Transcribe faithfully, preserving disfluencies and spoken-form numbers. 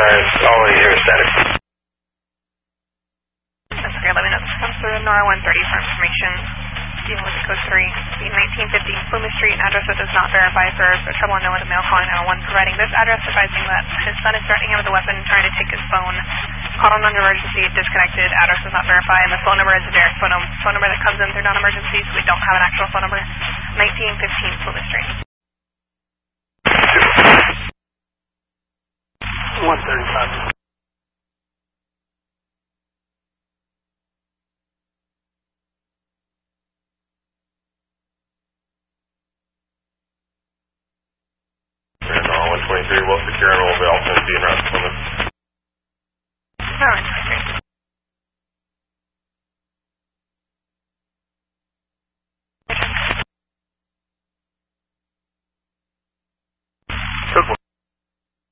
nine, all in here, static. That's okay, let me know if this comes through. Nora one thirty for information. Dealing with the code three. The nineteen fifty Plymouth Street, address that does not verify for trouble unknown with a male calling nine one one, providing this address, advising that his son is threatening him with a weapon, trying to take his phone. Called on non-emergency, disconnected, address does not verify, and the phone number is a direct phone, phone number that comes in through non-emergency, so we don't have an actual phone number. nineteen fifteen Plymouth Street. one thirty-five. And uh, one twenty-three, well secure and will be also being around Plymouth.